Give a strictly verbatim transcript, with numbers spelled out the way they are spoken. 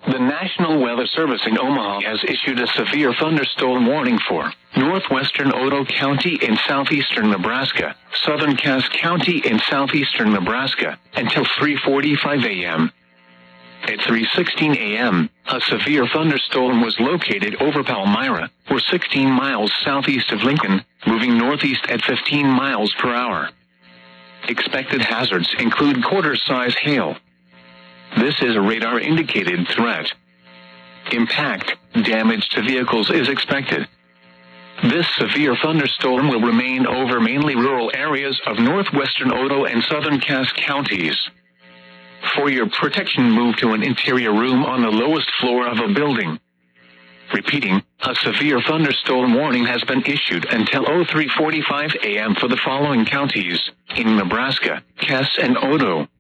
The National Weather Service in Omaha has issued a severe thunderstorm warning for northwestern Otoe County in southeastern Nebraska, southern Cass County in southeastern Nebraska, until three forty-five a m At three sixteen a m, a severe thunderstorm was located over Palmyra, or sixteen miles southeast of Lincoln, moving northeast at fifteen miles per hour. Expected hazards include quarter-size hail. This is a radar-indicated threat. Impact, damage to vehicles is expected. This severe thunderstorm will remain over mainly rural areas of northwestern Otoe and southern Cass counties. For your protection, move to an interior room on the lowest floor of a building. Repeating, a severe thunderstorm warning has been issued until three forty-five a m for the following counties in Nebraska: Cass and Otoe.